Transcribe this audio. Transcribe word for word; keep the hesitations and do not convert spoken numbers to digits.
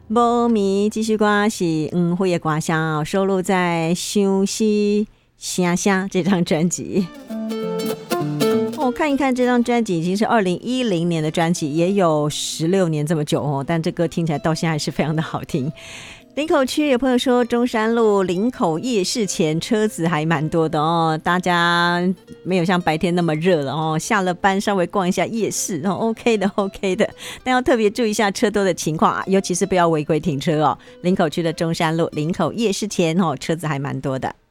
无眠这首歌是黄辉的歌声哦，收录在《相思声声》这张专辑。我、哦、看一看这张专辑已经是二零一零年的专辑，也有十六年这么久哦，但这歌听起来到现在还是非常的好听。林口区有朋友说，中山路林口夜市前车子还蛮多的哦，大家没有像白天那么热了哦，下了班稍微逛一下夜市哦 ，OK 的 OK 的，但要特别注意一下车多的情况啊，尤其是不要违规停车哦。林口区的中山路林口夜市前哦，车子还蛮多的。